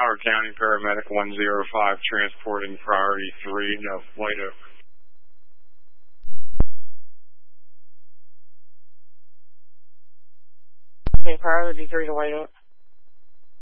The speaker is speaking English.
Howard County Paramedic 105 transporting priority 3 to White Oak. Okay, priority 3 to White Oak.